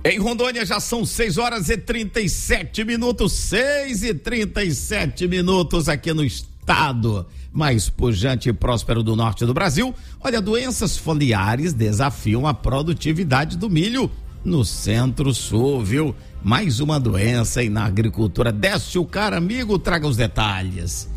Em Rondônia já são 6h37, 6h37 aqui no estado mais pujante e próspero do norte do Brasil. Olha, doenças foliares desafiam a produtividade do milho no Centro-Sul, viu? Mais uma doença aí na agricultura. Décio Caramigo, traga os detalhes.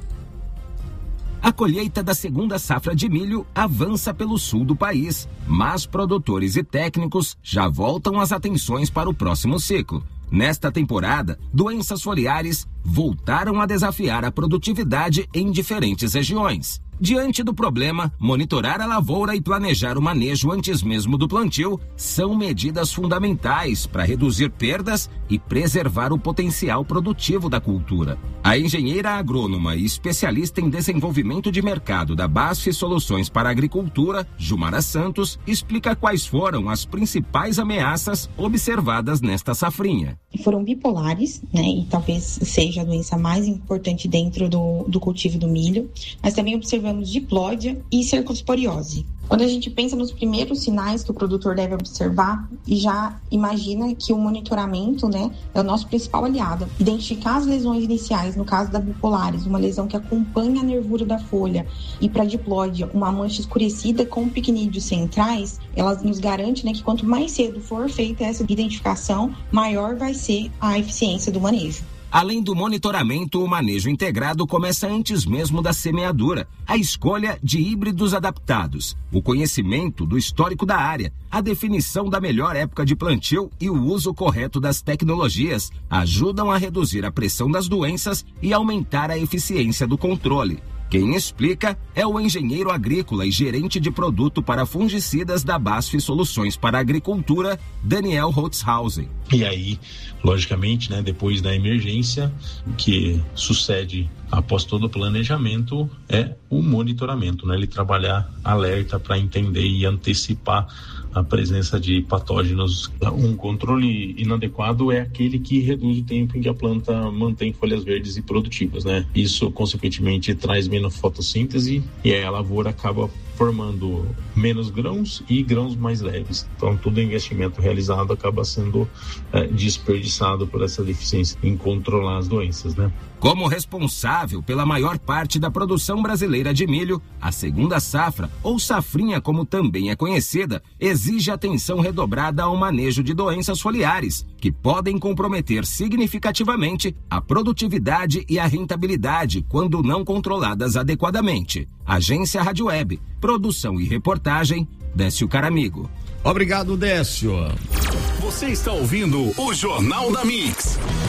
A colheita da segunda safra de milho avança pelo sul do país, mas produtores e técnicos já voltam as atenções para o próximo ciclo. Nesta temporada, doenças foliares voltaram a desafiar a produtividade em diferentes regiões. Diante do problema, monitorar a lavoura e planejar o manejo antes mesmo do plantio são medidas fundamentais para reduzir perdas e preservar o potencial produtivo da cultura. A engenheira agrônoma e especialista em desenvolvimento de mercado da BASF Soluções para a Agricultura, Jumara Santos, explica quais foram as principais ameaças observadas nesta safrinha. Foram bipolares, né, e talvez seja a doença mais importante dentro do cultivo do milho, mas também observamos diplódia e cercosporiose. Quando a gente pensa nos primeiros sinais que o produtor deve observar, e já imagina que o monitoramento, né, é o nosso principal aliado. Identificar as lesões iniciais, no caso da bipolares, uma lesão que acompanha a nervura da folha, e para diplódia, uma mancha escurecida com picnídeos centrais, ela nos garante, né, que quanto mais cedo for feita essa identificação, maior vai ser a eficiência do manejo. Além do monitoramento, o manejo integrado começa antes mesmo da semeadura. A escolha de híbridos adaptados, o conhecimento do histórico da área, a definição da melhor época de plantio e o uso correto das tecnologias ajudam a reduzir a pressão das doenças e aumentar a eficiência do controle. Quem explica é o engenheiro agrícola e gerente de produto para fungicidas da BASF Soluções para a Agricultura, Daniel Holtzhausen. E aí, logicamente, né, depois da emergência, o que sucede após todo o planejamento é o monitoramento, né? Ele trabalhar alerta para entender e antecipar a presença de patógenos. Um controle inadequado é aquele que reduz o tempo em que a planta mantém folhas verdes e produtivas, né? Isso, consequentemente, traz menos fotossíntese e aí a lavoura acaba formando menos grãos e grãos mais leves. Então, todo investimento realizado acaba sendo desperdiçado por essa deficiência em controlar as doenças, né? Como responsável pela maior parte da produção brasileira de milho, a segunda safra, ou safrinha como também é conhecida, exige atenção redobrada ao manejo de doenças foliares, que podem comprometer significativamente a produtividade e a rentabilidade quando não controladas adequadamente. Agência Rádio Web, produção e reportagem, Décio Caramigo. Obrigado, Décio. Você está ouvindo o Jornal da Mix.